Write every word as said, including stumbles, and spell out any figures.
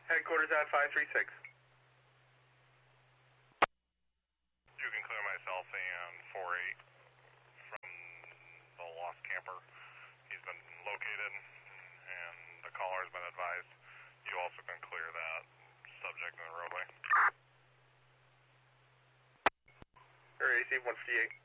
Headquarters at five three six. You can clear myself and four eight from the lost camper. He's been located and the caller has been advised. You also can clear that subject in the roadway. Air A C one fifty-eight.